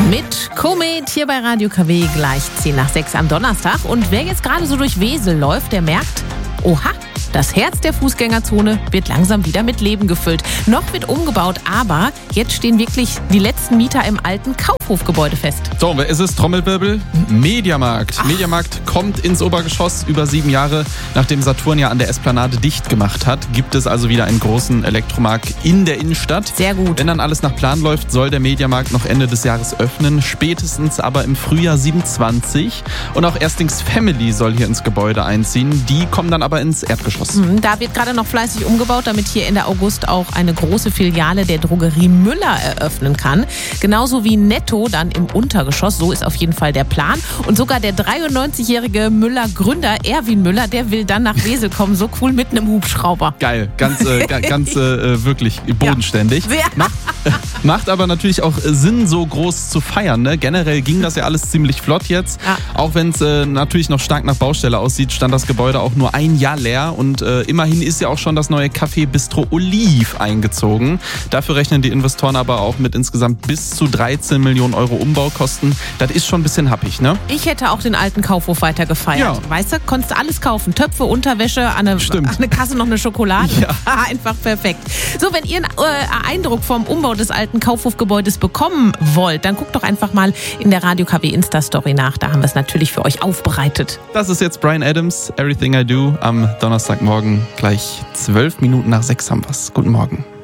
Mit Komet hier bei Radio KW gleich 5:10 am Donnerstag. Und wer jetzt gerade so durch Wesel läuft, der merkt, oha, das Herz der Fußgängerzone wird langsam wieder mit Leben gefüllt. Noch wird umgebaut, aber jetzt stehen wirklich die letzten Mieter im alten Kaufhofgebäude fest. So, wer ist es? Trommelwirbel? Mediamarkt. Ach. Mediamarkt kommt ins Obergeschoss. Über 7 Jahre, nachdem Saturn ja an der Esplanade dicht gemacht hat, gibt es also wieder einen großen Elektromarkt in der Innenstadt. Sehr gut. Wenn dann alles nach Plan läuft, soll der Mediamarkt noch Ende des Jahres öffnen. Spätestens aber im Frühjahr 27. Und auch Erstings Family soll hier ins Gebäude einziehen. Die kommen dann aber ins Erdgeschoss. Da wird gerade noch fleißig umgebaut, damit hier Ende August auch eine große Filiale der Drogerie Müller eröffnen kann. Genauso wie Netto dann im Untergeschoss. So ist auf jeden Fall der Plan. Und sogar der 93-jährige Müller-Gründer Erwin Müller, der will dann nach Wesel kommen. So cool mit einem Hubschrauber. Geil, ganz wirklich bodenständig. Ja. Macht aber natürlich auch Sinn, so groß zu feiern. Ne? Generell ging das ja alles ziemlich flott jetzt. Ja. Auch wenn es natürlich noch stark nach Baustelle aussieht, stand das Gebäude auch nur 1 Jahr leer. Und immerhin ist ja auch schon das neue Café Bistro Oliv eingezogen. Dafür rechnen die Investoren aber auch mit insgesamt bis zu 13 Millionen Euro Umbaukosten. Das ist schon ein bisschen happig, ne? Ich hätte auch den alten Kaufhof weiter gefeiert. Ja. Weißt du, konntest du alles kaufen. Töpfe, Unterwäsche, an der Kasse noch eine Schokolade. Ja. Einfach perfekt. So, wenn ihr einen Eindruck vom Umbau des alten Kaufhofgebäudes bekommen wollt, dann guckt doch einfach mal in der Radio KW Insta-Story nach. Da haben wir es natürlich für euch aufbereitet. Das ist jetzt Bryan Adams, Everything I Do, am Donnerstagmorgen. Gleich 12 Minuten nach 6 haben wir's. Guten Morgen.